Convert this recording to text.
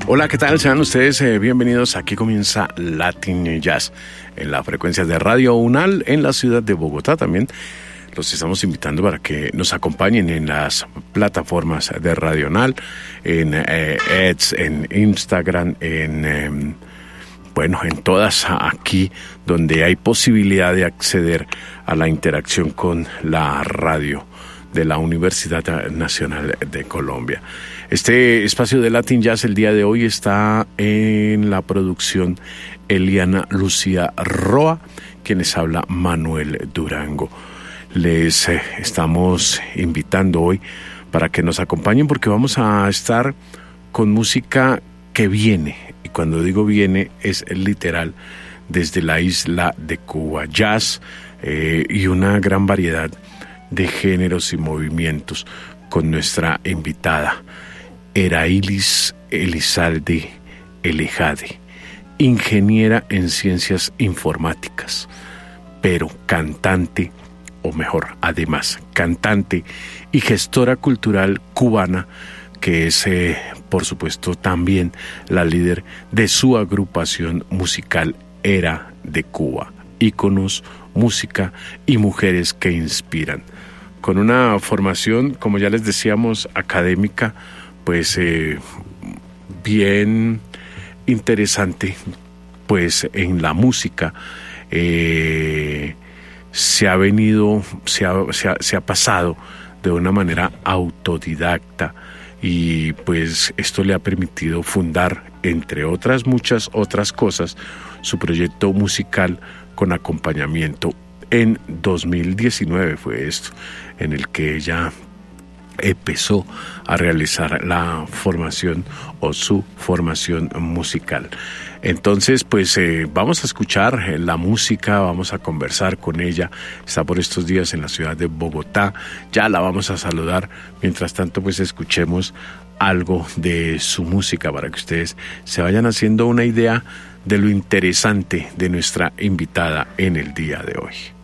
Hola, ¿qué tal? Sean ustedes bienvenidos. Aquí comienza Latin Jazz en la frecuencia de Radio UNAL en la ciudad de Bogotá. También los estamos invitando para que nos acompañen en las plataformas de Radio UNAL, en X, en Instagram, en todas aquí donde hay posibilidad de acceder a la interacción con la radio de la Universidad Nacional de Colombia. Este espacio de Latin Jazz el día de hoy está en la producción Eliana Lucía Roa, quienes habla Manuel Durango. Les estamos invitando hoy para que nos acompañen porque vamos a estar con música que viene, y cuando digo viene es literal, desde la isla de Cuba, jazz y una gran variedad de géneros y movimientos con nuestra invitada Erailis Elizalde Elejade, ingeniera en ciencias informáticas, pero cantante, o mejor, además, cantante y gestora cultural cubana, que es, por supuesto, también la líder de su agrupación musical Era de Cuba, íconos, música y mujeres que inspiran. Con una formación, como ya les decíamos, académica, pues bien interesante, pues en la música se ha pasado de una manera autodidacta, y pues esto le ha permitido fundar, entre otras muchas otras cosas, su proyecto musical con acompañamiento. En 2019 fue esto, en el que ella empezó a realizar la formación o su formación musical. Entonces, pues vamos a escuchar la música, vamos a conversar con ella. Está por estos días en la ciudad de Bogotá, ya la vamos a saludar. Mientras tanto, pues escuchemos algo de su música para que ustedes se vayan haciendo una idea de lo interesante de nuestra invitada en el día de hoy.